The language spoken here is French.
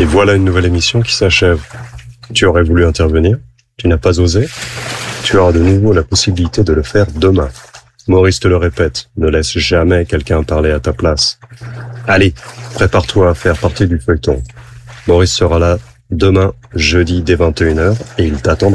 Et voilà une nouvelle émission qui s'achève. Tu aurais voulu intervenir, tu n'as pas osé. Tu auras de nouveau la possibilité de le faire demain. Maurice te le répète, ne laisse jamais quelqu'un parler à ta place. Allez, prépare-toi à faire partie du feuilleton. Maurice sera là demain, jeudi dès 21h, et il t'attend.